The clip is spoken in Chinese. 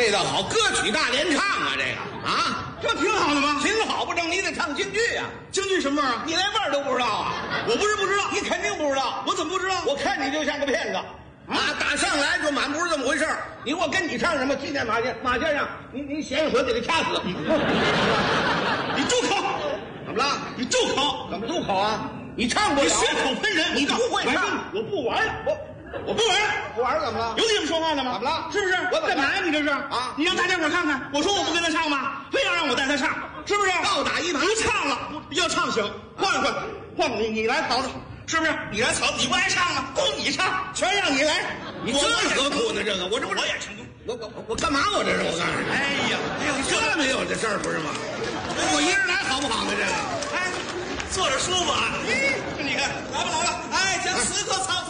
这倒好，歌曲大联唱啊，这个啊， 这挺好的吗？ 挺好，不正你得唱京剧啊。 京剧什么味儿啊？ 你连味儿都不知道啊？ 我不是不知道， 你肯定不知道。 我怎么不知道？ 我看你就像个骗子啊！打上来就满不是这么回事儿。你我跟你唱什么？踢在马先生，你嫌一回给他掐死。 你住口！ 怎么了？ 你住口！ 怎么住口啊？你唱不了， 你血口喷人， 你不会唱。 我不玩了，我不玩了。 不玩怎么了？ 有你这么说话的吗？ 怎么了？ 是不是？ 我干嘛呀？你这是啊？ 你让大家伙看看，我说我不跟他唱吗？非要让我带他唱，是不是？ 倒打一耙。 不唱了，要唱行，换你来曹操，是不是？你来曹，你不爱唱吗？供你唱，全让你来。 你这何苦呢？这个我这不是我也成功。 我干嘛？我这是我告诉你。 哎呀， 你这没有这事儿不是吗？我一人来好不好呢？这个， 哎，坐着舒服啊。你看，来吧，哎，将此刻曹